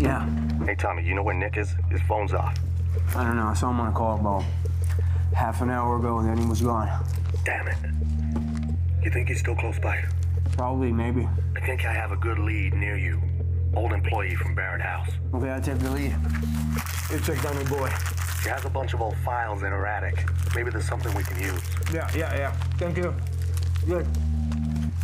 Yeah. Hey, Tommy, you know where Nick is? His phone's off. I don't know. I saw him on a call about half an hour ago, and then he was gone. Damn it. You think he's still close by? Probably, maybe. I think I have a good lead near you. Old employee from Barrett House. Okay, I'll take the lead. You check down your boy. He has a bunch of old files in her attic. Maybe there's something we can use. Yeah. Thank you. Good.